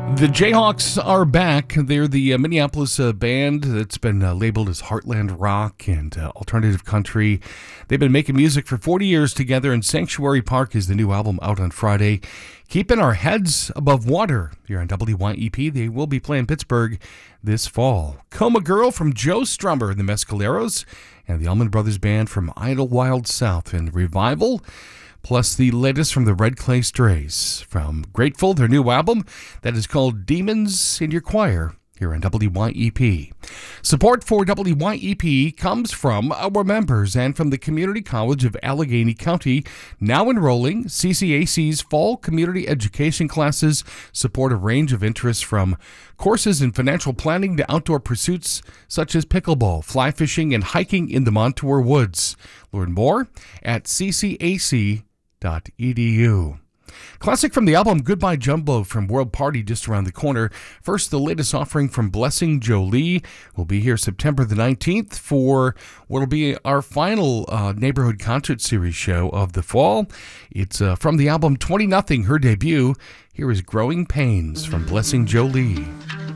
The Jayhawks are back. They're the Minneapolis band that's been labeled as Heartland Rock and Alternative Country. They've been making music for 40 years together, and Sanctuary Park is the new album out on Friday. Keeping our heads above water here on WYEP. They will be playing Pittsburgh this fall. Coma Girl from Joe Strummer and the Mescaleros, and the Allman Brothers Band from Idlewild South in Revival. Plus the latest from the Red Clay Strays. From Grateful, their new album that is called Demons in Your Choir here on WYEP. Support for WYEP comes from our members and from the Community College of Allegheny County, now enrolling. CCAC's fall community education classes support a range of interests from courses in financial planning to outdoor pursuits such as pickleball, fly fishing, and hiking in the Montour Woods. Learn more at ccac.edu. Classic from the album Goodbye Jumbo from World Party just around the corner. First, the latest offering from Blessing Jolie will be here September the 19th for what will be our final Neighborhood Concert Series show of the fall. It's from the album 20 Nothing, her debut. Here is Growing Pains from Blessing Jolie.